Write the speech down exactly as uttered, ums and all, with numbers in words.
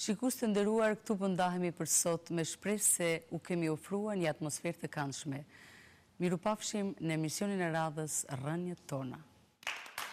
Shikues të nderuar, këtu pëndahemi për sot me shpresë se u kemi ofruar një atmosferë të këndshme. Mirupafshim në emisionin e radhës Rënjët tona.